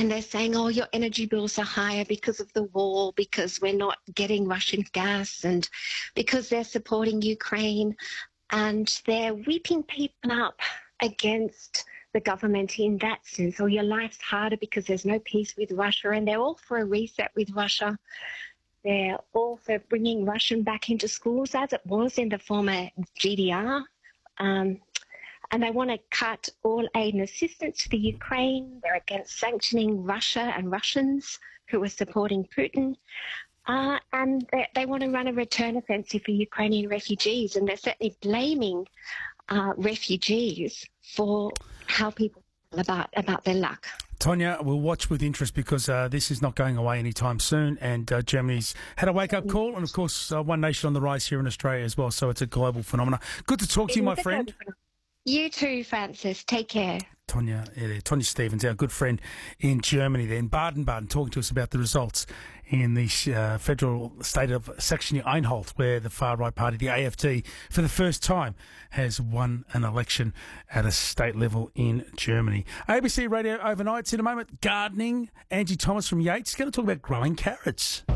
and they're saying, oh, your energy bills are higher because of the war, because we're not getting Russian gas, and because they're supporting Ukraine. And they're whipping people up against the government in that sense. Or your life's harder because there's no peace with Russia. And they're all for a reset with Russia. They're all for bringing Russian back into schools as it was in the former GDR. And they want to cut all aid and assistance to the Ukraine. They're against sanctioning Russia and Russians who are supporting Putin. And they want to run a return offensive for Ukrainian refugees. And they're certainly blaming refugees for how people feel about their luck. Tonya, we'll watch with interest because this is not going away anytime soon, and Germany's had a wake-up call, and of course One Nation on the rise here in Australia as well, so it's a global phenomenon. Good to talk to you, my friend. You too, Francis. Take care. Tonya Stevens, our good friend in Germany there, in Baden-Baden, talking to us about the results in the federal state of Saxony-Anhalt, where the far-right party, the AfD, for the first time has won an election at a state level in Germany. ABC Radio Overnights in a moment. Gardening. Angie Thomas from Yates is going to talk about growing carrots.